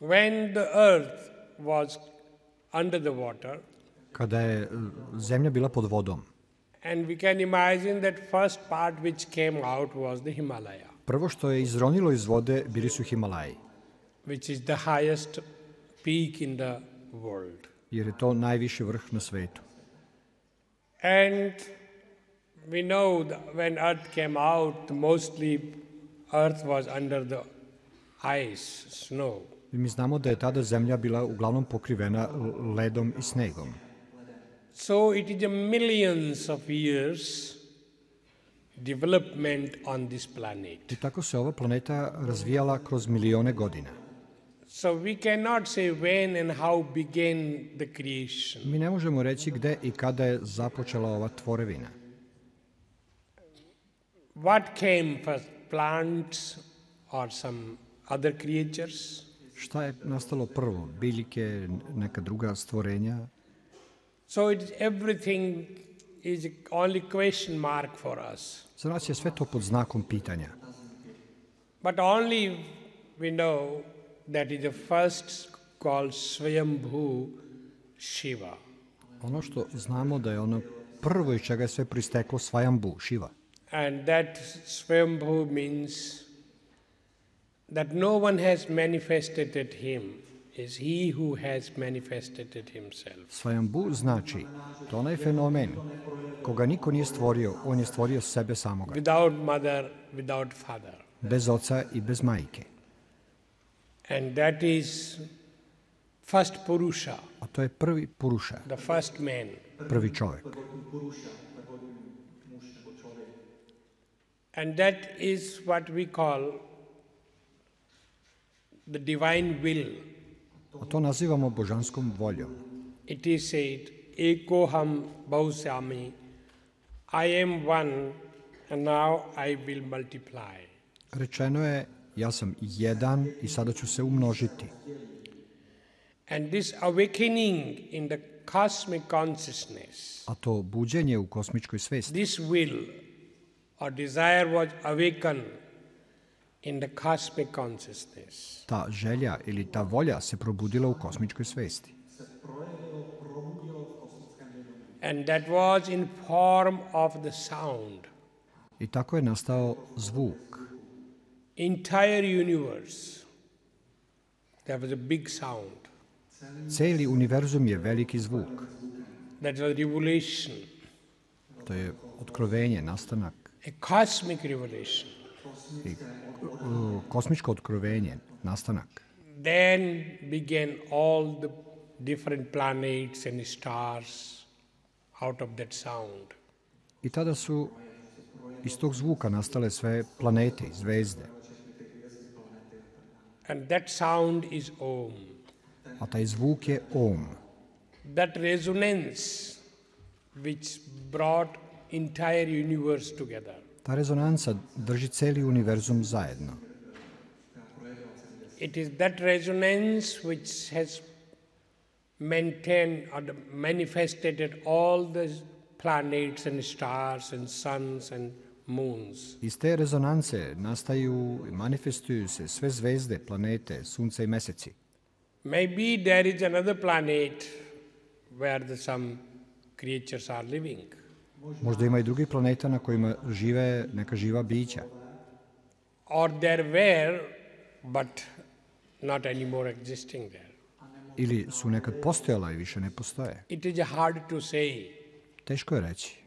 When the earth was under the water, kada je zemlja bila pod vodom, and we can imagine that first part which came out was the Himalaya, prvo što je izronilo iz vode bili su Himalaji, which is the highest peak in the world. jer je to najviši vrh na svetu. And we know that when earth came out, mostly earth was under the ice, snow. I mi znamo da je tada zemlja bila uglavnom pokrivena ledom i snegom. So it is a millions of years development on this planet. I tako se ova planeta razvijala kroz milione godina. So we cannot say when and how began the creation. Mi ne možemo reći gde i kada je započela ova tvorevina. What came first, plants or some other creatures? Šta je nastalo prvo? Biljke, neka druga stvorenja? So it is everything is only question mark for us. Za nas je sve to pod znakom pitanja. But only we know that is the first called Swayambhu Shiva. Ono što znamo da je ono prvo iz čega je sve pristeklo Svajambu, Šiva. And that Swayambhu means that no one has manifested him, is he who has manifested himself. Svajambu znači to onaj fenomen koga niko nije stvorio, on je stvorio sebe samoga. Without mother, without father. Bez oca i bez majke. And that is first Purusha, A to je prvi Puruša, the first man. prvi čovek. And that is what we call the divine will. A to nazivamo božanskom voljom. It is said, Ekoham Bhausami, I am one and now I will multiply. Rečeno je, ja sam jedan i sada ću se umnožiti. And this awakening in the cosmic consciousness, A to buđenje u kosmičkoj svesti, this will or desire was awakened in the cosmic consciousness. ta želja ili ta volja se probudila u kosmičkoj svesti. And that was in form of the sound. I tako je nastao zvuk. Entire universe, there was a big sound. Celi univerzum je veliki zvuk. That was revelation, To je otkrovenje, nastanak. a cosmic revelation. I, kosmičko otkrovenje, nastanak. Then began all the different planets and stars out of that sound. I tada su iz tog zvuka nastale sve planete i zvezde. And that sound is Om. A taj zvuk je Om. That resonance which brought entire universe together. Ta rezonanca drži celi univerzum zajedno. It is that resonance which has maintained or manifested all the planets and stars and suns and moons. Iz te rezonance nastaju i manifestuju se sve zvezde, planete, sunce i meseci. Maybe there is another planet where some creatures are living. Možda ima i drugih planeta na kojima žive neka živa bića. Or there were, but not anymore existing there. Ili su nekad postojala i više ne postoje. It is hard to say. Teško je reći.